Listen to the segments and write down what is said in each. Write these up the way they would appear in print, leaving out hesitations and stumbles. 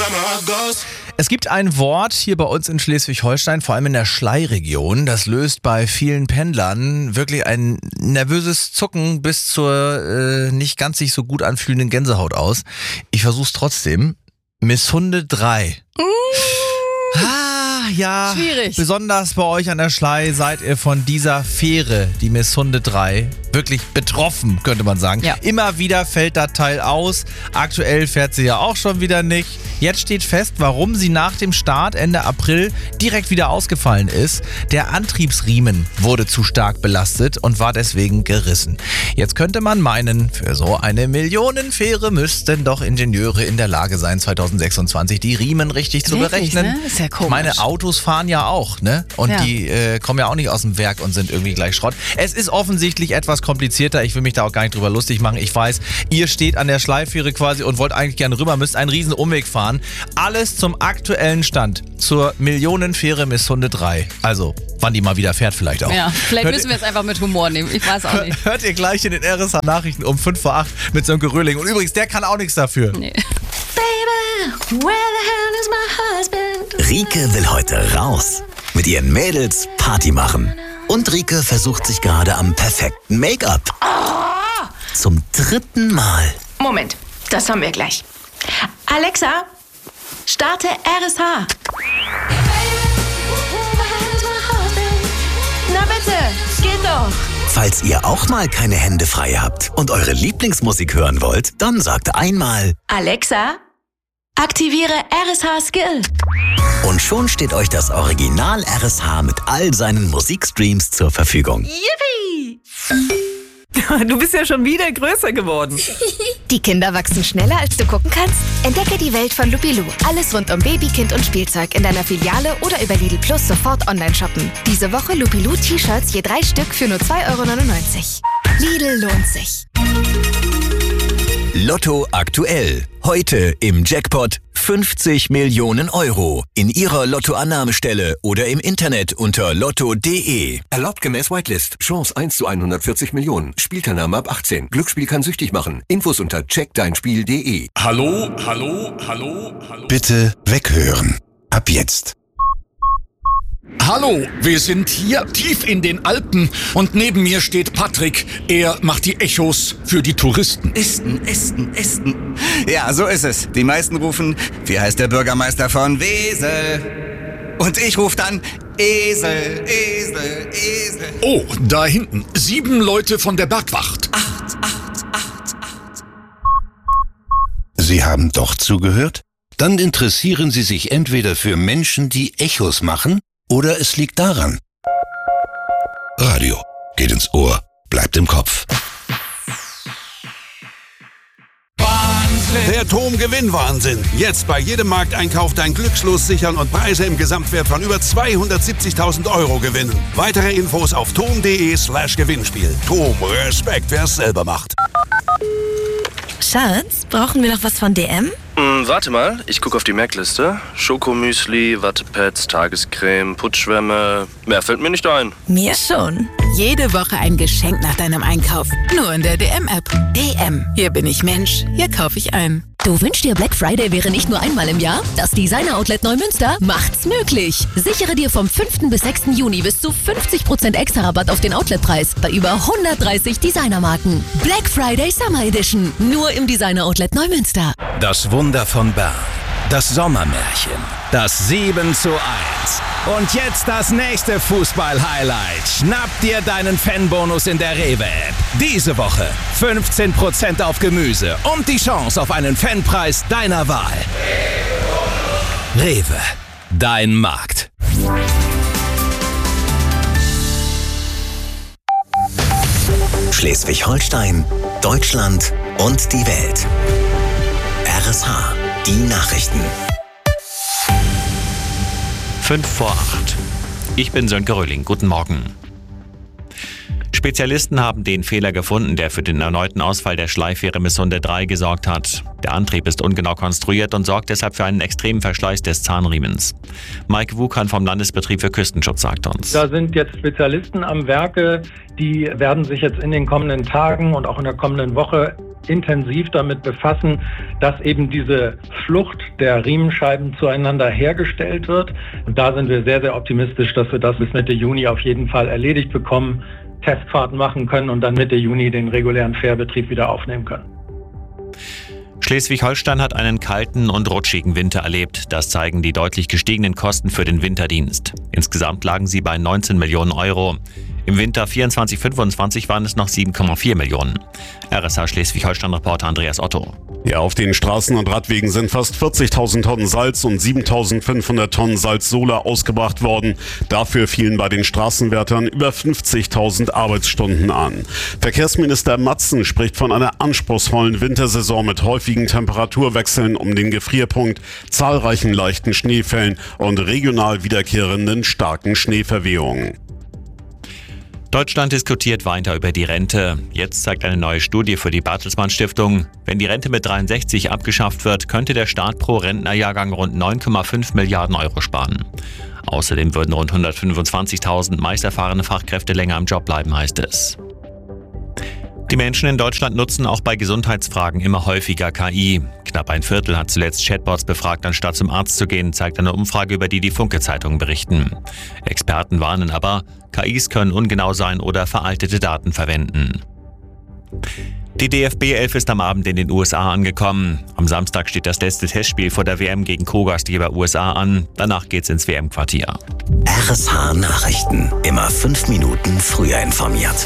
Es gibt ein Wort hier bei uns in Schleswig-Holstein, vor allem in der Schlei-Region, das löst bei vielen Pendlern wirklich ein nervöses Zucken bis zur nicht ganz sich so gut anfühlenden Gänsehaut aus. Ich versuch's trotzdem. Misshunde 3. Ja, schwierig. Besonders bei euch an der Schlei seid ihr von dieser Fähre, die Misshunde 3, wirklich betroffen, könnte man sagen. Ja. Immer wieder fällt das Teil aus. Aktuell fährt sie ja auch schon wieder nicht. Jetzt steht fest, warum sie nach dem Start Ende April direkt wieder ausgefallen ist. Der Antriebsriemen wurde zu stark belastet und war deswegen gerissen. Jetzt könnte man meinen, für so eine Millionenfähre müssten doch Ingenieure in der Lage sein, 2026 die Riemen richtig zu berechnen. Ne? Ist ja komisch. Meine Autos fahren ja auch, ne? Und Ja. die kommen ja auch nicht aus dem Werk und sind irgendwie gleich Schrott. Es ist offensichtlich etwas komplizierter. Ich will mich da auch gar nicht drüber lustig machen. Ich weiß, ihr steht an der Schleifähre quasi und wollt eigentlich gerne rüber, müsst einen riesen Umweg fahren. Alles zum aktuellen Stand. Zur Millionenfähre Misshunde 3. Also, wann die mal wieder fährt vielleicht auch. Ja, vielleicht müssen wir es einfach mit Humor nehmen. Ich weiß auch nicht. Hört ihr gleich in den RSH-Nachrichten um 5 vor 8 mit so einem Geröling. Und übrigens, der kann auch nichts dafür. Nee. Baby, where the hell is my husband? Rike will heute raus. Mit ihren Mädels Party machen. Und Rike versucht sich gerade am perfekten Make-up. Zum 3. Mal. Moment, das haben wir gleich. Alexa, starte RSH. Na bitte, geht doch. Falls ihr auch mal keine Hände frei habt und eure Lieblingsmusik hören wollt, dann sagt einmal Alexa, aktiviere RSH Skill. und schon steht euch das Original RSH mit all seinen Musikstreams zur Verfügung. Yippie! Du bist ja schon wieder größer geworden. Die Kinder wachsen schneller, als du gucken kannst? Entdecke die Welt von Lupilu. Alles rund um Baby, Kind und Spielzeug in deiner Filiale oder über Lidl Plus sofort online shoppen. Diese Woche Lupilu T-Shirts je 3 Stück für nur 2,99 €. Lidl lohnt sich. Lotto aktuell. Heute im Jackpot 50 Millionen € in Ihrer Lottoannahmestelle oder im Internet unter lotto.de. Erlaubt gemäß Whitelist. Chance 1 zu 140 Millionen. Spielteilnahme ab 18. Glücksspiel kann süchtig machen. Infos unter checkdeinspiel.de. Hallo? Bitte weghören. Ab jetzt. Hallo, wir sind hier tief in den Alpen und neben mir steht Patrick. Er macht die Echos für die Touristen. Esten. Ja, so ist es. Die meisten rufen, wie heißt der Bürgermeister von Wesel? Und ich rufe dann Esel. Oh, da hinten. 7 Leute von der Bergwacht. 8. Sie haben doch zugehört? Dann interessieren Sie sich entweder für Menschen, die Echos machen, oder es liegt daran. Radio geht ins Ohr, bleibt im Kopf. Der TOM-Gewinnwahnsinn. Jetzt bei jedem Markteinkauf dein Glückslos sichern und Preise im Gesamtwert von über 270.000 € gewinnen. Weitere Infos auf tom.de/Gewinnspiel. TOM, Respekt, wer es selber macht. Schatz, brauchen wir noch was von DM? Warte mal, ich gucke auf die Merkliste. Schokomüsli, Wattepads, Tagescreme, Putzschwämme. Mehr fällt mir nicht ein. Mir schon. Jede Woche ein Geschenk nach deinem Einkauf. Nur in der DM-App. DM. Hier bin ich Mensch. Hier kaufe ich ein. Du wünschst dir, Black Friday wäre nicht nur einmal im Jahr? Das Designer Outlet Neumünster macht's möglich. Sichere dir vom 5. bis 6. Juni bis zu 50% extra Rabatt auf den Outletpreis bei über 130 Designermarken. Black Friday Summer Edition. Nur im Designer Outlet Neumünster. Das Wunder von Bern. Das Sommermärchen. Das 7:1. Und jetzt das nächste Fußball-Highlight. Schnapp dir deinen Fanbonus in der Rewe-App. Diese Woche 15% auf Gemüse und die Chance auf einen Fanpreis deiner Wahl. Rewe. Dein Markt. Schleswig-Holstein, Deutschland und die Welt. RSH, die Nachrichten. 5 vor 8. Ich bin Sönke Röhling. Guten Morgen. Spezialisten haben den Fehler gefunden, der für den erneuten Ausfall der Schleifähre Misshunde 3 gesorgt hat. Der Antrieb ist ungenau konstruiert und sorgt deshalb für einen extremen Verschleiß des Zahnriemens. Mike Wukan vom Landesbetrieb für Küstenschutz sagt uns. Da sind jetzt Spezialisten am Werke, die werden sich jetzt in den kommenden Tagen und auch in der kommenden Woche intensiv damit befassen, dass eben diese Flucht der Riemenscheiben zueinander hergestellt wird. Und da sind wir sehr, sehr optimistisch, dass wir das bis Mitte Juni auf jeden Fall erledigt bekommen, Testfahrten machen können und dann Mitte Juni den regulären Fährbetrieb wieder aufnehmen können. Schleswig-Holstein hat einen kalten und rutschigen Winter erlebt. Das zeigen die deutlich gestiegenen Kosten für den Winterdienst. Insgesamt lagen sie bei 19 Millionen Euro. Im Winter 24/25 waren es noch 7,4 Millionen. RSH Schleswig-Holstein-Reporter Andreas Otto. Ja, auf den Straßen und Radwegen sind fast 40.000 Tonnen Salz und 7.500 Tonnen Salzsole ausgebracht worden. Dafür fielen bei den Straßenwärtern über 50.000 Arbeitsstunden an. Verkehrsminister Matzen spricht von einer anspruchsvollen Wintersaison mit häufigen Temperaturwechseln um den Gefrierpunkt, zahlreichen leichten Schneefällen und regional wiederkehrenden starken Schneeverwehungen. Deutschland diskutiert weiter über die Rente. Jetzt zeigt eine neue Studie für die Bertelsmann Stiftung: Wenn die Rente mit 63 abgeschafft wird, könnte der Staat pro Rentnerjahrgang rund 9,5 Milliarden Euro sparen. Außerdem würden rund 125.000 meist erfahrene Fachkräfte länger im Job bleiben, heißt es. Die Menschen in Deutschland nutzen auch bei Gesundheitsfragen immer häufiger KI. Knapp ein Viertel hat zuletzt Chatbots befragt, anstatt zum Arzt zu gehen, zeigt eine Umfrage, über die Funke-Zeitungen berichten. Experten warnen aber, KIs können ungenau sein oder veraltete Daten verwenden. Die DFB 11 ist am Abend in den USA angekommen. Am Samstag steht das letzte Testspiel vor der WM gegen Co-Gastgeber USA an. Danach geht's ins WM-Quartier. RSH Nachrichten. Immer 5 Minuten früher informiert.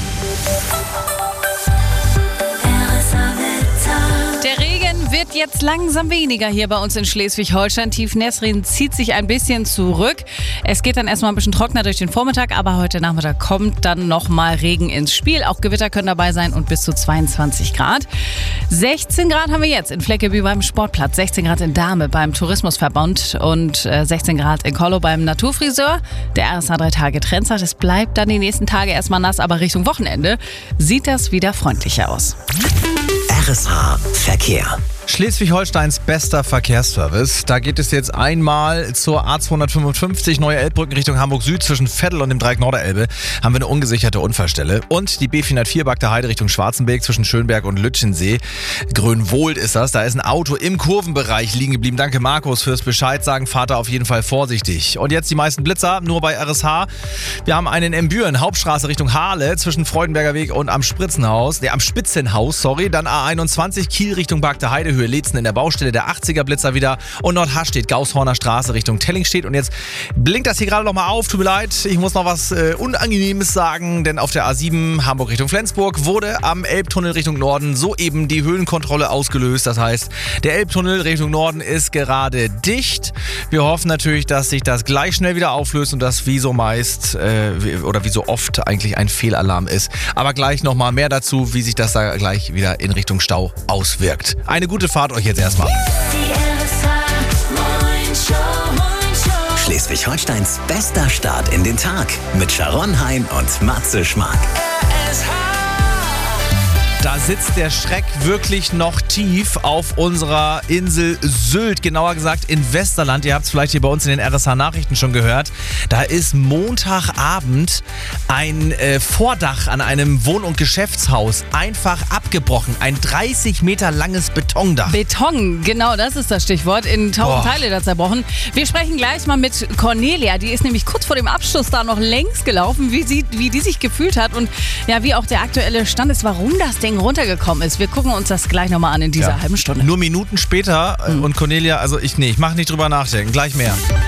Der Regen wird jetzt langsam weniger hier bei uns in Schleswig-Holstein. Tief Nesrin zieht sich ein bisschen zurück. Es geht dann erstmal ein bisschen trockener durch den Vormittag, aber heute Nachmittag kommt dann nochmal Regen ins Spiel. Auch Gewitter können dabei sein und bis zu 22 Grad. 16 Grad haben wir jetzt in Fleckeby beim Sportplatz, 16 Grad in Dahme beim Tourismusverband und 16 Grad in Kollow beim Naturfriseur. Der RSH 3 Tage Trend sagt, es bleibt dann die nächsten Tage erstmal nass, aber Richtung Wochenende sieht das wieder freundlicher aus. RSH Verkehr. Schleswig-Holsteins bester Verkehrsservice. Da geht es jetzt einmal zur A255, Neue Elbbrücken Richtung Hamburg Süd. Zwischen Veddel und dem Dreieck Norderelbe haben wir eine ungesicherte Unfallstelle. Und die B404 Bagda Heide Richtung Schwarzenberg zwischen Schönberg und Lütschensee. Grünwohlt ist das. Da ist ein Auto im Kurvenbereich liegen geblieben. Danke Markus fürs Bescheid sagen. Fahrt da auf jeden Fall vorsichtig. Und jetzt die meisten Blitzer, nur bei RSH. Wir haben einen in Büren, Hauptstraße Richtung Hahle zwischen Freudenberger Weg und am Spitzenhaus. Dann A21 Kiel Richtung Bagda Heide, Höhe Leetzen in der Baustelle, der 80er Blitzer wieder und Nordhastedt, Gaushorner Straße Richtung Tellingstedt. Und jetzt blinkt das hier gerade nochmal auf, tut mir leid, ich muss noch was Unangenehmes sagen, denn auf der A7 Hamburg Richtung Flensburg wurde am Elbtunnel Richtung Norden soeben die Höhenkontrolle ausgelöst. Das heißt, der Elbtunnel Richtung Norden ist gerade dicht. Wir hoffen natürlich, dass sich das gleich schnell wieder auflöst und das wie so meist oder wie so oft eigentlich ein Fehlalarm ist. Aber gleich nochmal mehr dazu, wie sich das da gleich wieder in Richtung Stau auswirkt. Eine gute Fahrt euch jetzt erstmal. Schleswig-Holsteins bester Start in den Tag mit Sharon Hein und Matze Schmark. Da sitzt der Schreck wirklich noch tief auf unserer Insel Sylt, genauer gesagt in Westerland. Ihr habt es vielleicht hier bei uns in den RSH-Nachrichten schon gehört. Da ist Montagabend ein Vordach an einem Wohn- und Geschäftshaus einfach abgebrochen. Ein 30 Meter langes Betondach. Beton, genau, das ist das Stichwort. In 1000 Teile da zerbrochen. Wir sprechen gleich mal mit Cornelia. Die ist nämlich kurz vor dem Abschluss da noch längs gelaufen, wie die sich gefühlt hat und ja, wie auch der aktuelle Stand ist, warum das Ding runtergekommen ist. Wir gucken uns das gleich nochmal an in dieser halben Stunde. Nur Minuten später und Cornelia, also ich mache nicht drüber nachdenken. Gleich mehr.